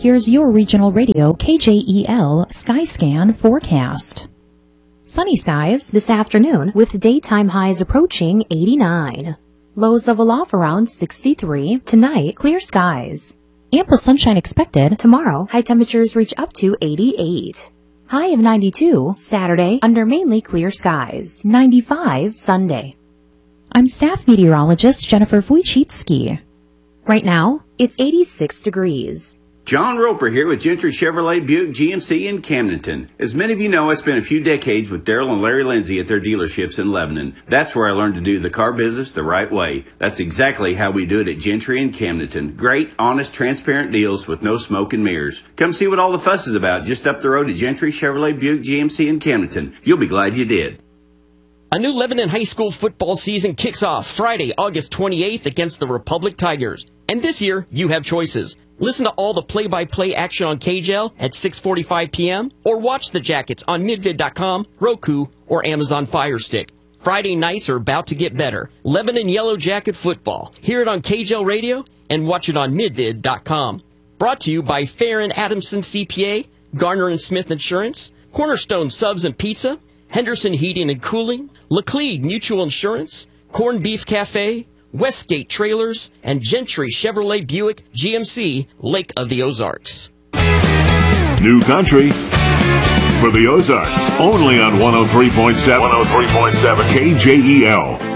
Here's your regional radio KJEL Skyscan forecast. Sunny skies this afternoon with daytime highs approaching 89. Lows level off around 63. Tonight, clear skies. Ample sunshine expected. Tomorrow, high temperatures reach up to 88. High of 92 Saturday under mainly clear skies. 95 Sunday. I'm staff meteorologist Jennifer Wojcicki. Right now, it's 86 degrees. John Roper here with Gentry Chevrolet Buick GMC in Camdenton. As many of you know, I spent a few decades with Daryl and Larry Lindsay at their dealerships in Lebanon. That's where I learned to do the car business the right way. That's exactly how we do it at Gentry in Camdenton. Great, honest, transparent deals with no smoke and mirrors. Come see what all the fuss is about just up the road at Gentry Chevrolet Buick GMC in Camdenton. You'll be glad you did. A new Lebanon High School football season kicks off Friday, August 28th against the Republic Tigers. And this year, you have choices. Listen to all the play-by-play action on KJL at 6:45 p.m. or watch the Jackets on midvid.com, Roku, or Amazon Fire Stick. Friday nights are about to get better. Lebanon Yellow Jacket football. Hear it on KJL Radio and watch it on midvid.com. Brought to you by Fair and Adamson CPA, Garner and Smith Insurance, Cornerstone Subs and Pizza, Henderson Heating and Cooling, Laclede Mutual Insurance, Corned Beef Cafe, Westgate Trailers, and Gentry Chevrolet Buick GMC, Lake of the Ozarks. New country for the Ozarks, only on 103.7 KJEL.